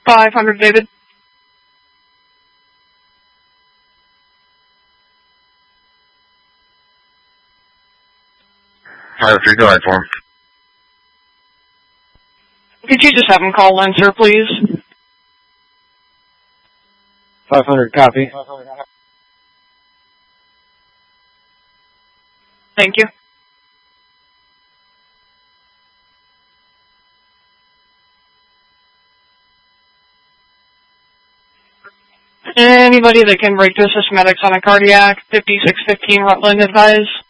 500, David. Pilot 3, go ahead for him. Could you just have him call in, sir, please? 500, copy. Thank you. Anybody that can break the systematics on a cardiac, 5615 Rutland advise.